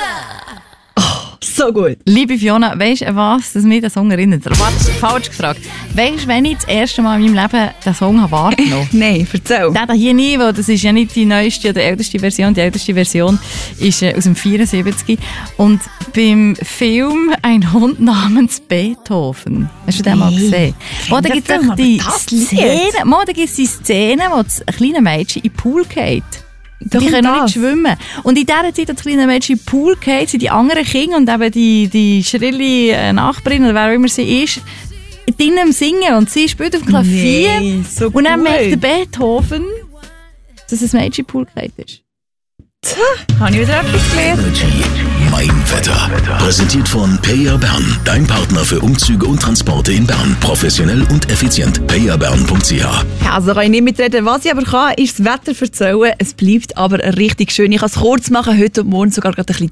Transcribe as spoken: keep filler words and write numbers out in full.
So gut. Liebe Fiona, weisst du, was das mich den Song erinnert? Warte, falsch gefragt. Weisst du, wenn ich das erste Mal in meinem Leben den Song habe wahrgenommen? Nein, erzähl. Den hier nie, weil das ist ja nicht die neueste oder älteste Version. Die älteste Version ist äh, aus dem vierundsiebzig. Und beim Film «Ein Hund namens Beethoven». Hast du den mal gesehen? Wo, da gibt es die Szene, wo, da gibt's die Szene, wo das kleine Mädchen in den Pool geht. Die können noch nicht schwimmen. Und in dieser Zeit, als das kleine Mädchen in den Pool geht, sind die anderen Kinder und eben die, die schrille Nachbarin oder wer auch immer sie ist, drinnen am Singen und sie spielt auf dem Klavier. Nee, so und dann cool. merkt der Beethoven, dass ein Mädchen in den Pool geht ist. Tja, habe ich wieder etwas gelernt. Mein Wetter. Präsentiert von Peyer Bern. Dein Partner für Umzüge und Transporte in Bern. Professionell und effizient. peyer bern punkt c h. Ja, also kann ich nicht mitreden. Was ich aber kann, ist das Wetter erzählen. Es bleibt aber richtig schön. Ich kann es kurz machen, heute und morgen sogar gerade ein bisschen